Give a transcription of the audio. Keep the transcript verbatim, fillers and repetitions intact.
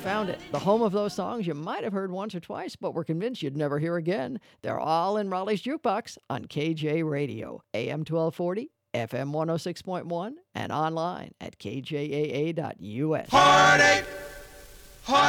found it. The home of those songs you might have heard once or twice, but were convinced you'd never hear again. They're all in Raleigh's Jukebox on K J Radio, A M twelve forty, F M one oh six point one, and online at K J A A dot U S. Heartache!